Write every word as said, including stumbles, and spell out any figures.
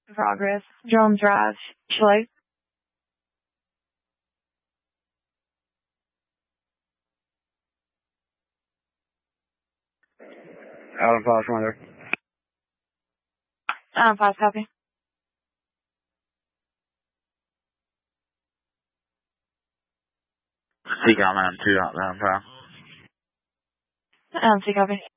Progress. Drone Drive. Chile. Adam five, one there. Adam five, copy. Seagull Adam two, Adam five. Adam two, copy.